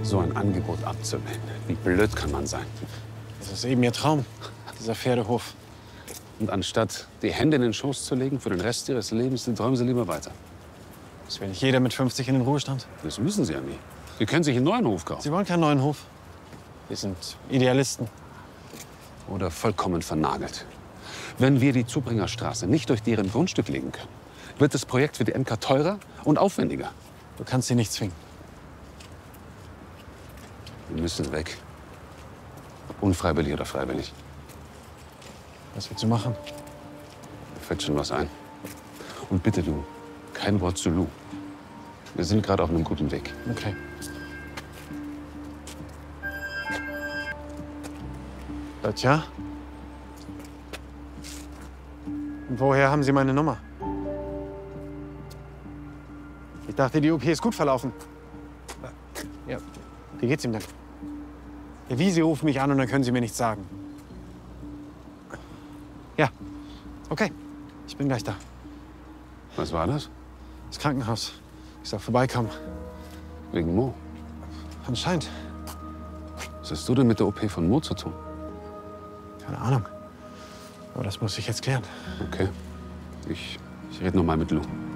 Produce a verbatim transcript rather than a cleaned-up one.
so ein Angebot abzulehnen. Wie blöd kann man sein? Das ist eben Ihr Traum, dieser Pferdehof. Und anstatt die Hände in den Schoß zu legen für den Rest ihres Lebens, dann träumen sie lieber weiter. Das will nicht jeder mit fünfzig in den Ruhestand. Das müssen sie ja nie. Sie können sich einen neuen Hof kaufen. Sie wollen keinen neuen Hof. Wir sind Idealisten. Oder vollkommen vernagelt. Wenn wir die Zubringerstraße nicht durch deren Grundstück legen können, wird das Projekt für die M K teurer und aufwendiger. Du kannst sie nicht zwingen. Wir müssen weg. Unfreiwillig oder freiwillig. Was willst du machen? Mir fällt schon was ein. Und bitte du, kein Wort zu Lou. Wir sind gerade auf einem guten Weg. Okay. Tja. Und woher haben Sie meine Nummer? Ich dachte, die O P ist gut verlaufen. Ja, wie geht's ihm denn? Ja, wie, Sie rufen mich an und dann können Sie mir nichts sagen. Ja, okay. Ich bin gleich da. Was war das? Das Krankenhaus. Ich soll vorbeikommen. Wegen Mo. Anscheinend. Was hast du denn mit der O P von Mo zu tun? Keine Ahnung. Aber das muss ich jetzt klären. Okay. Ich, ich rede noch mal mit Lou.